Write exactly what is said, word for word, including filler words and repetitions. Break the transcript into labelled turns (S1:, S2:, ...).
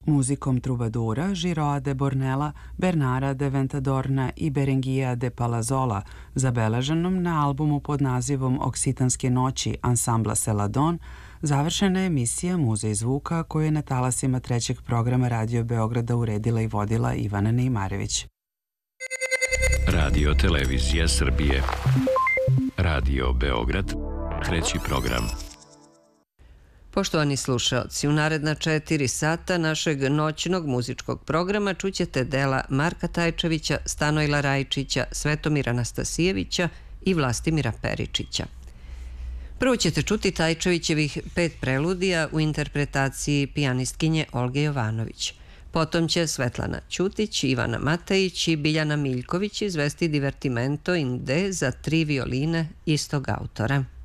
S1: muzikom trubadura Giroa de Bornela, Bernara de Ventadorna i Berengija de Palazola, zabeleženom na albumu pod nazivom Oksitanske noći ansambla Celadon, završena je emisija Muzej zvuka koju je na talasima trećeg programa Radio Beograda uredila i vodila Ivana Neimarević.
S2: Radio Televizija Srbije. Radio Beograd, treći program.
S3: Poštovani slušaoci, u naredna četiri sata našeg noćnog muzičkog programa čućete dela Marka Tajčevića, Stanojla Rajčića, Svetomira Nastasijevića i Vlastimira Peričića. Prvo ćete čuti Tajčevićevih pet preludija u interpretaciji pijanistkinje Olge Jovanović. Potom će Svetlana Ćutić, Ivana Matejić i Biljana Miljković izvesti divertimento in D za tri violine istog autora.